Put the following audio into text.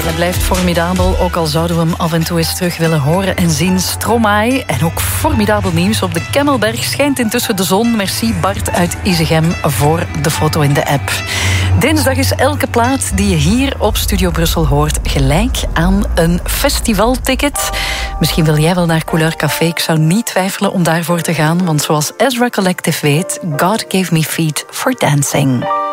hij blijft formidabel, ook al zouden we hem af en toe eens terug willen horen en zien. Stromae, en ook formidabel nieuws. Op de Kemmelberg schijnt intussen de zon. Merci Bart uit Isegem voor de foto in de app. Dinsdag is elke plaat die je hier op Studio Brussel hoort gelijk aan een festivalticket. Misschien wil jij wel naar Couleur Café. Ik zou niet twijfelen om daarvoor te gaan, want zoals Ezra Collective weet, God gave me feet for dancing.